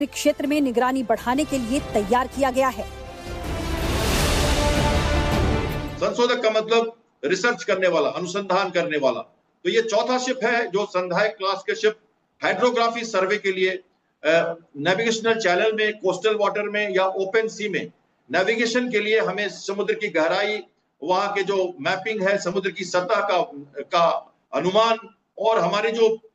क्षेत्र में निगरानी बढ़ाने के लिए तैयार किया गया है। संशोधक का मतलब रिसर्च करने वाला, अनुसंधान करने वाला। तो ये चौथा शिप है जो संधाय क्लास के शिप हाइड्रोग्राफी सर्वे के लिए नेविगेशनल चैनल में, कोस्टल वाटर में या ओपन सी में नेविगेशन के लिए हमें समुद्र की गहराई, वहां के जो मैपिंग है, समुद्र की सतह का अनुमान और हमारी जो